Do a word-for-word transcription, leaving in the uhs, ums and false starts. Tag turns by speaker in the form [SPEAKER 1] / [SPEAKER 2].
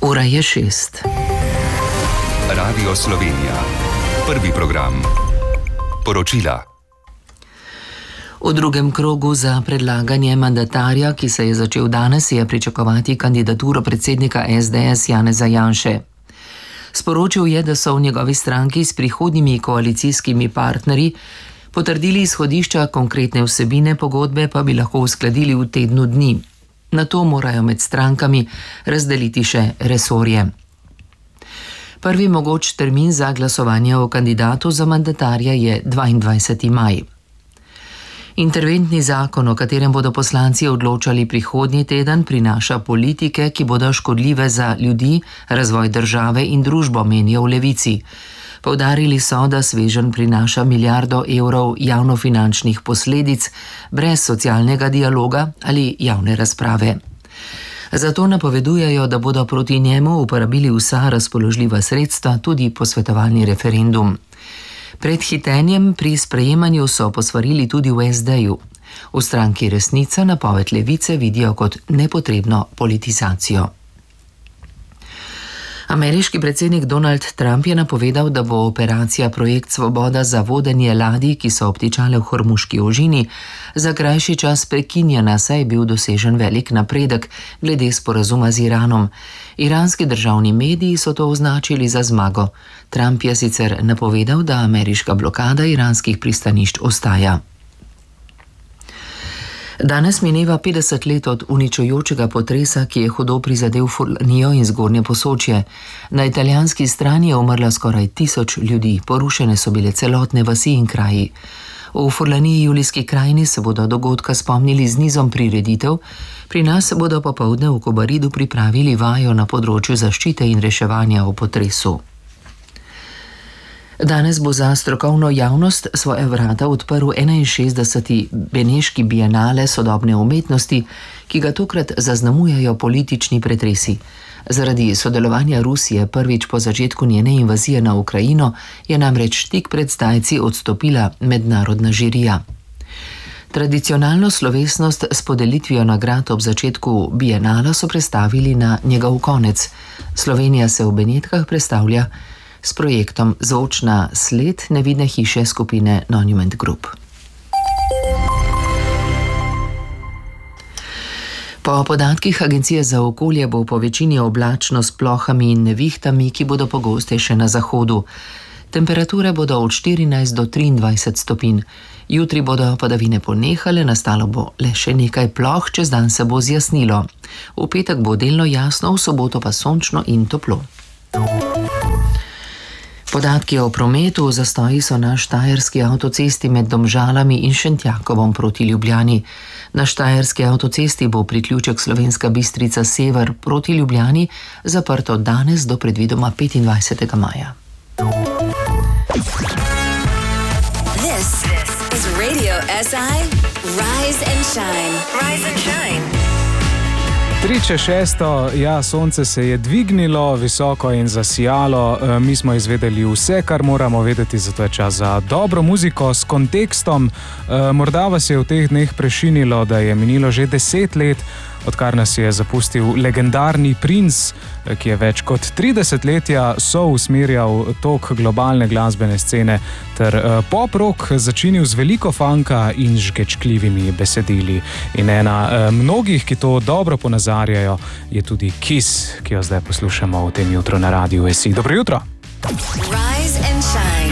[SPEAKER 1] Ura je šest.
[SPEAKER 2] Radio Slovenija. Prvi program. Poročila.
[SPEAKER 1] V drugem krogu za predlaganje mandatarja, ki se je začel danes, je pričakovati kandidaturo predsednika es de es Janeza Janše. Sporočil je, da so v njegovi stranki s prihodnjimi koalicijskimi partnerji potrdili izhodišča, konkretne vsebine pogodbe pa bi lahko uskladili v tednu dni. Na to morajo med strankami razdeliti še resorje. Prvi mogoč termin za glasovanje o kandidatu za mandatarja je dvaindvajseti maj. Interventni zakon, o katerem bodo poslanci odločali prihodnji teden, prinaša politike, ki bodo škodljive za ljudi, razvoj države in družbo, menijo v Levici. Poudarili so, da sveženj prinaša milijardo evrov javnofinančnih posledic brez socialnega dialoga ali javne razprave. Zato napovedujejo, da bodo proti njemu uporabili vsa razpoložljiva sredstva, tudi posvetovalni referendum. Pred hitenjem pri sprejemanju so posvarili tudi v es de-ju. V stranki Resnica napoved Levice vidijo kot nepotrebno politizacijo. Ameriški predsednik Donald Trump je napovedal, da bo operacija Projekt Svoboda za vodenje ladij, ki so obtičale v Hormuški ožini, za krajši čas prekinjena, saj je bil dosežen velik napredek glede sporazuma z Iranom. Iranski državni mediji so to označili za zmago. Trump je sicer napovedal, da ameriška blokada iranskih pristanišč ostaja. Danes mineva petdeset let od uničujočega potresa, ki je hudo prizadel Furlanijo in Zgornje Posočje. Na italijanski strani je umrla skoraj tisoč ljudi, porušene so bile celotne vasi in kraji. V Furlaniji Julijski krajini se bodo dogodka spomnili z nizom prireditev, pri nas bodo popoldne v Kobaridu pripravili vajo na področju zaščite in reševanja v potresu. Danes bo za strokovno javnost svoje vrata odprl enainšestdeseti Beneški bienale sodobne umetnosti, ki ga tokrat zaznamujejo politični pretresi. Zaradi sodelovanja Rusije prvič po začetku njene invazije na Ukrajino je namreč tik pred zdajci odstopila mednarodna žirija. Tradicionalno slovesnost s podelitvijo nagrad ob začetku bienala so prestavili na njegov konec. Slovenija se v Benetkah predstavlja s projektom Zvočna sled nevidne hiše skupine Monument Group. Po podatkih Agencije za okolje bo po večini oblačno s plohami in nevihtami, ki bodo pogostejše na zahodu. Temperature bodo od štirinajst do triindvajset stopinj. Jutri bodo padavine ponehale, nastalo bo le še nekaj ploh, čez dan se bo zjasnilo. V petek bo delno jasno, v soboto pa sončno in toplo. Podatki o prometu. Zastoji so na štajerski avtocesti med Domžalami in Šentjakovom proti Ljubljani. Na štajerski avtocesti bo priključek Slovenska Bistrica sever proti Ljubljani zaprt od danes do predvidoma petindvajsetega maja.
[SPEAKER 3] This is Radio es i Rise and Shine. Rise and Shine.
[SPEAKER 4] Tri čez šesto, ja, sonce se je dvignilo visoko in zasijalo. E, mi smo izvedeli vse, kar moramo vedeti, zato je čas za dobro muziko s kontekstom. E, morda vas je v teh dneh prešinilo, da je minilo že deset let, odkar nas je zapustil legendarni Prince, ki je več kot tri desetletja sousmerjal tok globalne glasbene scene ter pop rock začinil z veliko funka in žgečkljivimi besedili. In ena mnogih, ki to dobro ponazarjajo, je tudi Kiss, ki jo zdaj poslušamo v tem jutru na Radiu es i. Dobro jutro!
[SPEAKER 3] Rise and Shine.